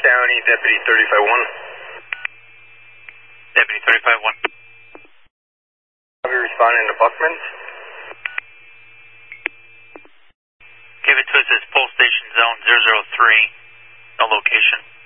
County, Deputy 35-1. Deputy 35-1. Have you responding to Buckman's? Give it to us as Pole Station Zone 003. No location.